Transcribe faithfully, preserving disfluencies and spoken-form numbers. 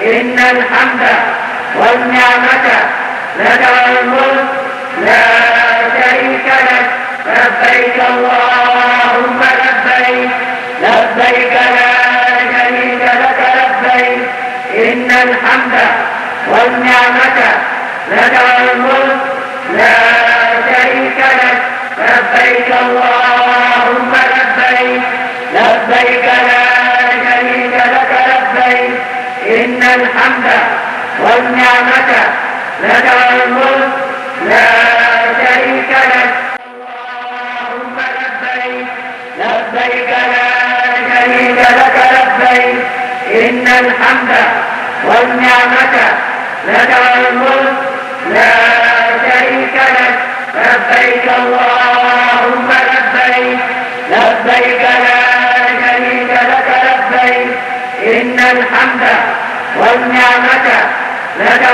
إن الحمد والنعمة لك والملك لا شريك لك. لبيك اللهم لبيك لبيك لا شريك لك لبيك. إن الحمد والنعمة لك والملك لا شريك لك. لبيك اللهم لبيك لبيك لا شريك لك لبيك. إن الحمد والنعمة لك والملك لا شريك لك. اللهم لبيك لبيك لا شريك لك لبيك. إن الحمد والنعمة لك والملك لا شريك لك. لبيك اللهم لبيك لبيك لا شريك لك لبيك. إن الحمد والنعمة لك